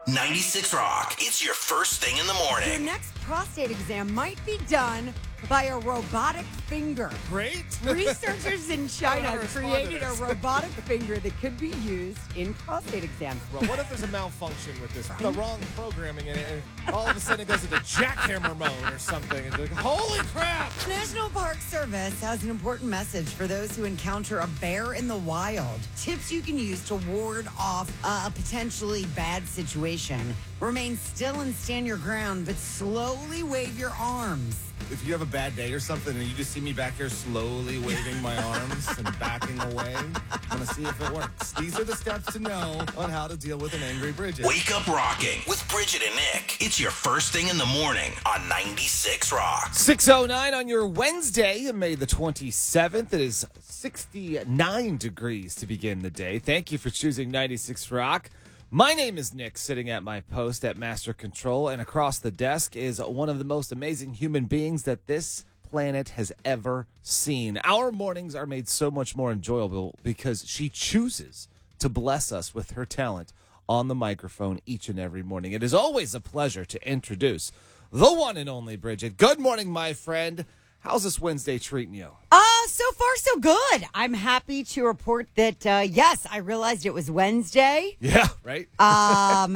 96 Rock. It's your first thing in the Your morning. next prostate exam might be done by a robotic finger. Great. Researchers in China Whoever created a responded. robotic finger that could be used in prostate exams. Well, what if there's a malfunction with this? The wrong programming in it, and all of a sudden it goes into jackhammer mode or something. And you're like, holy crap! National Park Service has an important message for those who encounter a bear in the wild. Tips you can use to ward off a potentially bad situation. Remain still and stand your ground, but slowly wave your arms. If you have a bad day or something and you just see me back here slowly waving my arms and backing away, I want to see if it works. These are the steps to know on how to deal with an angry Bridget. Wake up rocking with Bridget and Nick. It's your first thing in the morning on 96 Rock. 6:09 on your Wednesday, May the 27th. It is 69 degrees to begin the day. Thank you for choosing 96 Rock. My name is Nick, sitting at my post at Master Control, and across the desk is one of the most amazing human beings that this planet has ever seen. Our mornings are made so much more enjoyable because she chooses to bless us with her talent on the microphone each and every morning. It is always a pleasure to introduce the one and only Bridget. Good morning, my friend. How's this Wednesday treating you? So far, so good. I'm happy to report that, yes, I realized it was Wednesday. Yeah, right?